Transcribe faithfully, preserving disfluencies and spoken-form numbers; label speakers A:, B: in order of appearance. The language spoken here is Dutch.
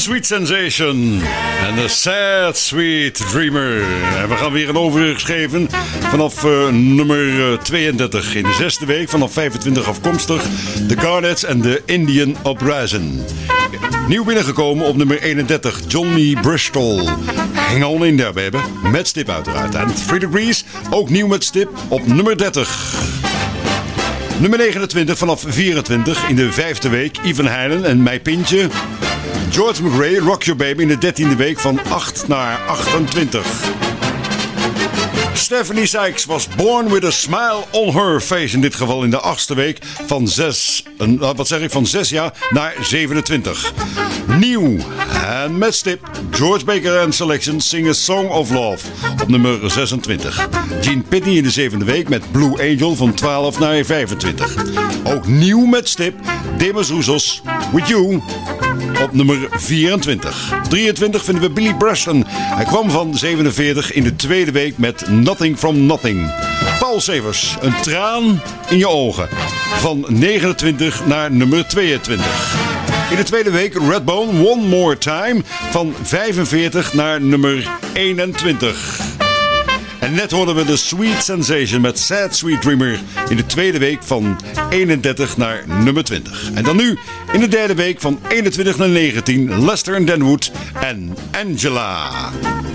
A: Sweet Sensation en The Sad Sweet Dreamer. En we gaan weer een overzicht geven vanaf uh, nummer uh, tweeëndertig. In de zesde week vanaf vijfentwintig afkomstig. The Garnets en The Indian Uprising. Nieuw binnengekomen op nummer eenendertig. Johnny Bristol. Hang on in there, baby. Met stip uiteraard. En Three Degrees, ook nieuw met stip op nummer dertig. Nummer negenentwintig vanaf vierentwintig in de vijfde week. Ivan Heilen en Mijn Pintje. George McRae, Rock Your Baby in de dertiende week van acht naar achtentwintig. Stephanie Sykes was Born With A Smile On Her Face. In dit geval in de achtste week van zes, wat zeg ik, van zes jaar naar zevenentwintig. Nieuw en met stip George Baker and Selection Sing A Song Of Love op nummer zesentwintig. Gene Pitney in de zevende week met Blue Angel van twaalf naar vijfentwintig. Ook nieuw met stip Demis Roussos With You op nummer vierentwintig. drieëntwintig vinden we Billy Preston. Hij kwam van zevenenveertig in de tweede week met Nothing From Nothing. Paul Severs, Een traan in je ogen. Van negenentwintig naar nummer tweeëntwintig. In de tweede week Redbone, One More Time. Van vijfenveertig naar nummer eenentwintig. En net hoorden we de Sweet Sensation met Sad Sweet Dreamer in de tweede week van eenendertig naar nummer twintig. En dan nu in de derde week van eenentwintig naar negentien Lester en Denwood en Angela.